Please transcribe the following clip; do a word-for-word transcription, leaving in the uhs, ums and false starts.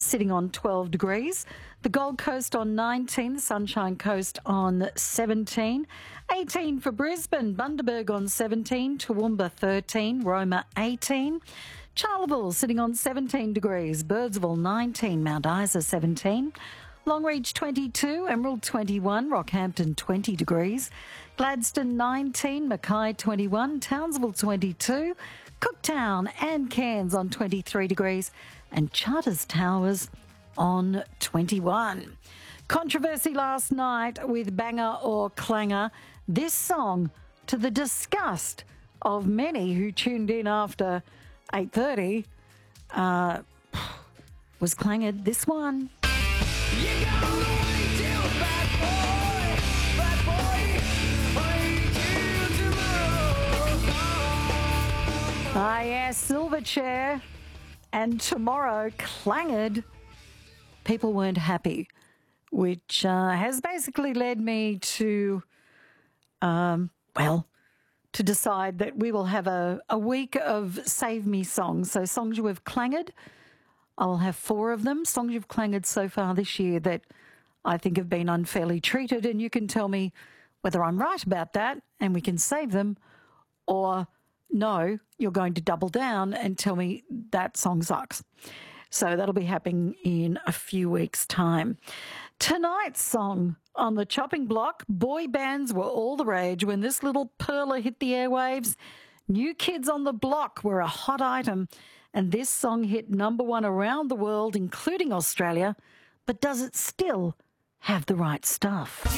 sitting on twelve degrees. The Gold Coast on nineteen, the Sunshine Coast on seventeen. eighteen for Brisbane, Bundaberg on seventeen, Toowoomba thirteen, Roma eighteen. Charleville sitting on seventeen degrees, Birdsville nineteen, Mount Isa seventeen. Longreach twenty-two, Emerald twenty-one, Rockhampton twenty degrees, Gladstone nineteen, Mackay twenty-one, Townsville twenty-two, Cooktown and Cairns on twenty-three degrees, and Charters Towers on twenty-one. Controversy last night with Banger or Clanger. This song, to the disgust of many who tuned in after eight thirty, uh, was clangered. This one. You got away till bad boy, bad boy, wait till tomorrow. Ah, yes, Silverchair and Tomorrow clangered. People weren't happy, which uh, has basically led me to, um, well, to decide that we will have a, a week of Save Me songs. So songs you have clangered. I will have four of them, songs you've clangered so far this year that I think have been unfairly treated, and you can tell me whether I'm right about that and we can save them, or no, you're going to double down and tell me that song sucks. So that'll be happening in a few weeks' time. Tonight's song on the chopping block, boy bands were all the rage when this little perler hit the airwaves. New Kids on the Block were a hot item, and this song hit number one around the world, including Australia. But does it still have the right stuff?